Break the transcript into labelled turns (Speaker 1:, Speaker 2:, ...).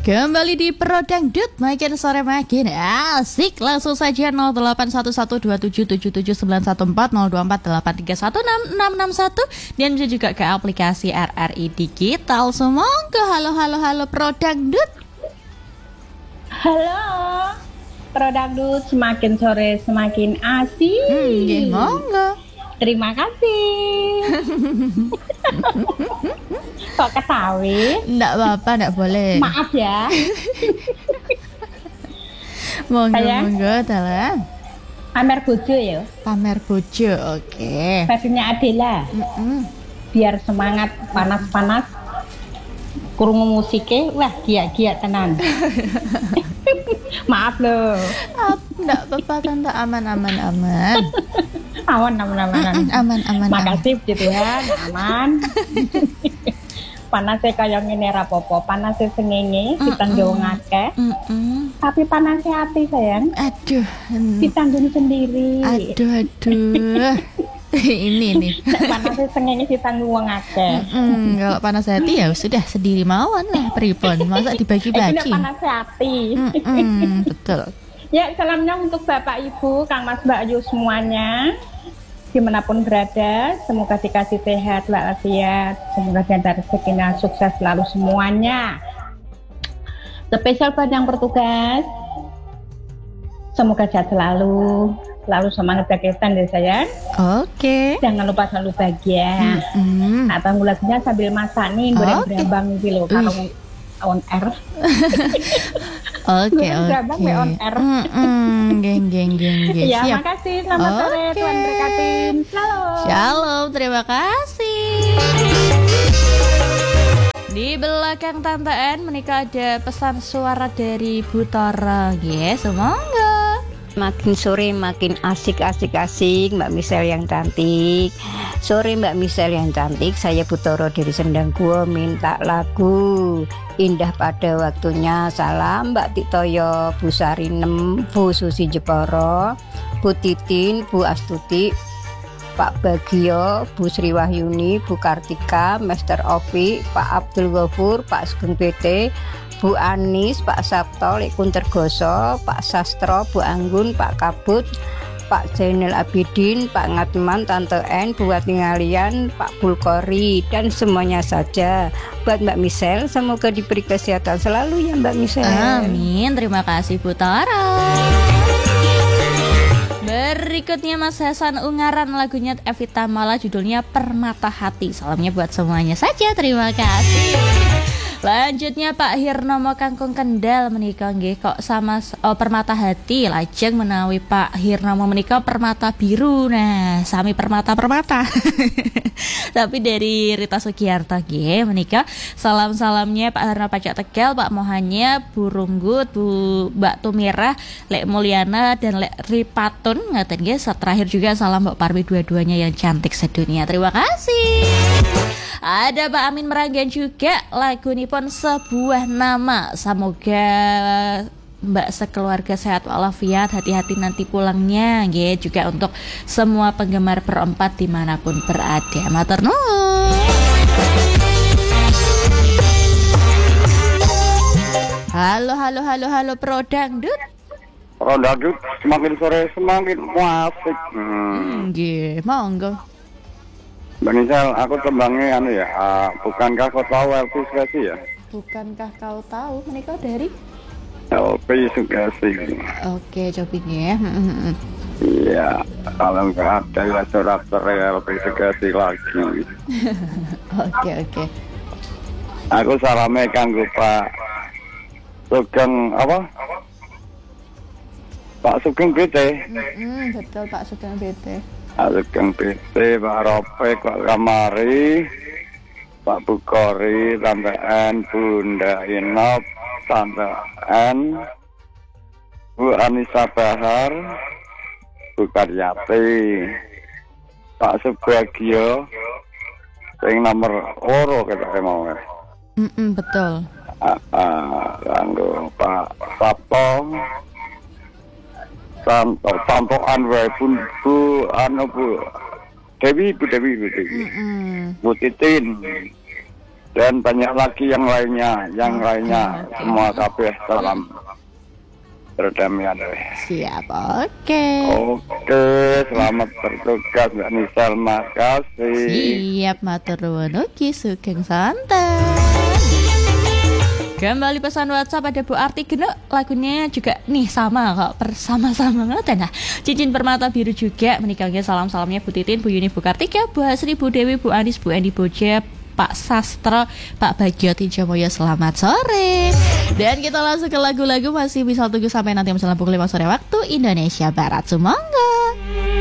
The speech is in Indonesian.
Speaker 1: Kembali di Pro Dangdut, makin sore makin asik. Langsung saja 0811277914 02483166661 dan juga ke aplikasi RRI Digital. Semoga halo Pro Dangdut.
Speaker 2: Halo Pro Dangdut, semakin sore semakin asik.
Speaker 1: Monggo.
Speaker 2: Terima kasih. Kok ketawi?
Speaker 1: Nggak apa-apa, nggak boleh.
Speaker 2: Maaf ya.
Speaker 1: Monggo, Tala.
Speaker 2: Pamer bojo ya.
Speaker 1: Pamer bojo, oke.
Speaker 2: Versinya Adela. Biar semangat panas-panas. Kurungu musiknya, wah giat-giat tenan. Maaf loh.
Speaker 1: Nggak apa-apa tante, aman.
Speaker 2: Aman. Makasih gitu ya, aman. Panasnya kayak ngene rapopo, panasnya sengenge ditanggung akeh. Tapi panasnya hati sayang.
Speaker 1: Aduh.
Speaker 2: Ditanggung sendiri.
Speaker 1: Aduh. Ini nih.
Speaker 2: Panasnya sengenge ditanggung wong akeh.
Speaker 1: Kalau panas hati ya sudah sendiri mawon lah pripun. Masa dibagi-bagi.
Speaker 2: Itu panasnya hati.
Speaker 1: Betul.
Speaker 2: Ya, salamnya untuk Bapak Ibu, Kang Mas Mbak Ayu semuanya. Dimanapun berada, semoga dikasih sehat walafiat, semoga diantar rezekinya sukses selalu semuanya. Spesial buat yang bertugas, semoga sehat selalu semangat jaketan ya sayang.
Speaker 1: Oke.
Speaker 2: Jangan lupa selalu bahagia. Atau lagunya sambil masak nih, goreng berambang gitu loh, kalau on air.
Speaker 1: Oke.
Speaker 2: On air.
Speaker 1: Geng.
Speaker 2: Ya,
Speaker 1: Siap.
Speaker 2: makasih. Selamat sore, Tuhan berkatin.
Speaker 1: Shalom, terima kasih. Di belakang Tante N menikah ada pesan suara dari Bu Tara. Semoga
Speaker 3: makin sore makin asik Mbak Michelle yang cantik. Sore Mbak Michelle yang cantik, saya Butoro dari Sendang Gua minta lagu Indah Pada Waktunya. Salam Mbak Titoyo, Bu Sarinem, Bu Susi Jeporo, Bu Titin, Bu Astuti, Pak Bagio, Bu Sri Wahyuni, Bu Kartika, Master Opi, Pak Abdul Ghafur, Pak Sugeng BT, Bu Anis, Pak Sabto, Lek Kuntergoso, Pak Sastro, Bu Anggun, Pak Kabut, Pak Zainal Abidin, Pak Ngatman, Tante N, buat ngalian, Pak Bulkori, dan semuanya saja. Buat Mbak Michelle, semoga diberi kesehatan selalu ya Mbak Michelle.
Speaker 1: amin. Terima kasih Bu Tara. Berikutnya Mas Hasan Ungaran, lagunya Evita Mala, judulnya Permata Hati. Salamnya buat semuanya saja, terima kasih. Lanjutnya Pak Hirnomo Kangkung Kendal menikah nggih kok sama Permata Hati, lajeng menawi Pak Hirnomo menikah Permata Biru. Nah, sami permata. Tapi dari Rita Sugiarto nggih menikah. Salam-salamnya Pak Harna Pajak Tegal, Pak Mohanya, Bu Runggut, Bu Mbak Tumirah, Lek Mulyana dan Lek Ripatun ngaten nggih. Terakhir juga salam Mbak Parwi, dua-duanya yang cantik sedunia. Terima kasih. Ada Pak Amin Meranggan juga, lagu ini pun sebuah nama. Semoga Mbak sekeluarga sehat walafiat, hati-hati nanti pulangnya nggih. Juga untuk semua penggemar perempat dimanapun berada. Matur nuwun. Halo Pro Dangdut.
Speaker 4: Pro Dangdut semakin sore semakin asik.
Speaker 1: Nggih, monggo.
Speaker 4: Mbak Nisal, aku tembangnya bukankah kau tahu LP Sugesti ya?
Speaker 1: Bukankah kau tahu menikah dari
Speaker 4: LP Sugesti.
Speaker 1: Oke, coba ya.
Speaker 4: Iya, kalau nggak ada ya surat cerai LP Sugesti lagi.
Speaker 1: Oke.
Speaker 4: Aku salamnya kanggo Pak Sugeng Pak Sugeng BT.
Speaker 1: Betul Pak Sugeng BT.
Speaker 4: Sugeng BT, Pak Ropek, Pak Kamari, Pak Bukori, Tante N, Bunda Inop, Tante N, Bu Anissa Bahar, Bu Karyati, Pak Subagio, yang nomor loro kita mau ya.
Speaker 1: Betul.
Speaker 4: Kanggo Pak Sabto, Santoan wae Bu Dewi, Bu Titin, Dan banyak lagi yang lainnya. Semua kabeh salam perdamaian.
Speaker 1: Siap, oke.
Speaker 4: Oke, selamat bertugas Mbak Nisal, makasih.
Speaker 1: Siap, matur nuwun ugi sugeng santen. Kembali pesan WhatsApp ada Bu Arti Genuk, lagunya juga nih sama kok, bersama-sama ngoten. Nah, cincin permata biru juga menikahnya salamnya Bu Titin, Bu Yuni, Bu Kartika, Bu Hasri, Bu Dewi, Bu Anis, Bu Endi Boja, Pak Sastro, Pak Bagio Tijomoyo, selamat sore. Dan kita langsung ke lagu-lagu, masih bisa tunggu sampai nanti menjelang pukul 5 sore waktu Indonesia Barat. Semoga